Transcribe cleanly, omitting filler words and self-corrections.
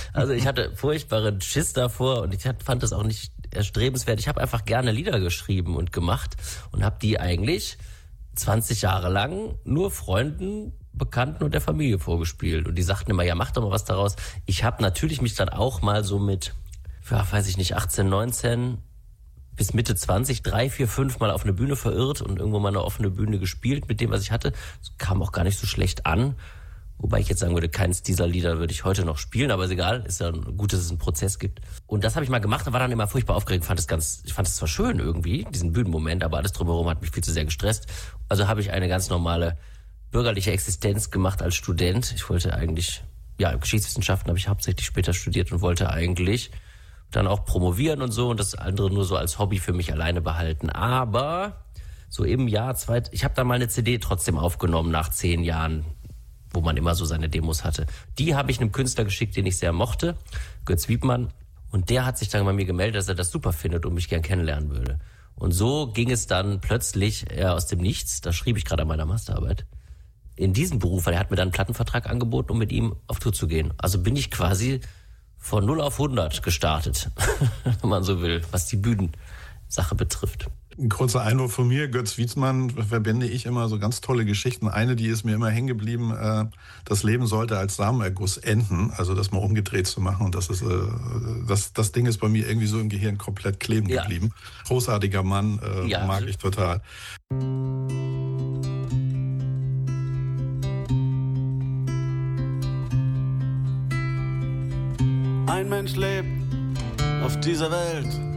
Also ich hatte furchtbaren Schiss davor und ich fand das auch nicht erstrebenswert. Ich habe einfach gerne Lieder geschrieben und gemacht und habe die eigentlich 20 Jahre lang nur Freunden, Bekannten und der Familie vorgespielt. Und die sagten immer, ja, mach doch mal was daraus. Ich habe natürlich mich dann auch mal so mit, 18, 19 bis Mitte 20, 3, 4, 5 Mal auf eine Bühne verirrt und irgendwo mal eine offene Bühne gespielt mit dem, was ich hatte. Das kam auch gar nicht so schlecht an. Wobei ich jetzt sagen würde, keins dieser Lieder würde ich heute noch spielen, aber ist egal, ist ja gut, dass es einen Prozess gibt. Und das habe ich mal gemacht und war dann immer furchtbar aufgeregt, ich fand es zwar schön irgendwie, diesen Bühnenmoment, aber alles drumherum hat mich viel zu sehr gestresst. Also habe ich eine ganz normale bürgerliche Existenz gemacht als Student. Ich wollte eigentlich, Geschichtswissenschaften habe ich hauptsächlich später studiert und wollte eigentlich dann auch promovieren und so und das andere nur so als Hobby für mich alleine behalten. Aber so im Jahr ich habe dann mal eine CD trotzdem aufgenommen nach 10 Jahren, wo man immer so seine Demos hatte. Die habe ich einem Künstler geschickt, den ich sehr mochte, Götz Wiedmann. Und der hat sich dann bei mir gemeldet, dass er das super findet und mich gern kennenlernen würde. Und so ging es dann plötzlich aus dem Nichts, da schrieb ich gerade an meiner Masterarbeit, in diesem Beruf, weil er hat mir dann einen Plattenvertrag angeboten, um mit ihm auf Tour zu gehen. Also bin ich quasi von 0 auf 100 gestartet, wenn man so will, was die Bühnensache betrifft. Ein kurzer Einwurf von mir, Götz Wiedmann verbinde ich immer so ganz tolle Geschichten. Eine, die ist mir immer hängen geblieben, das Leben sollte als Samenerguss enden, also das mal umgedreht zu machen. Und das Ding ist bei mir irgendwie so im Gehirn komplett kleben geblieben. Großartiger Mann, mag ich total. Ein Mensch lebt auf dieser Welt